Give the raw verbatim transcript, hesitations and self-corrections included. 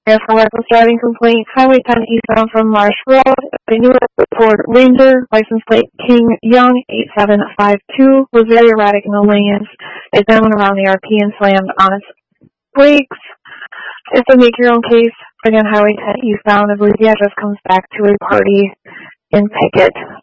For reckless driving complaint, Highway ten eastbound from Marsh Road, a new Ford Ranger, license plate King Young eight seven five two, was very erratic in the lanes. It then went around the R P and slammed on its brakes. If to make your own case, again, Highway ten eastbound, I believe the address comes back to a party in Pickett.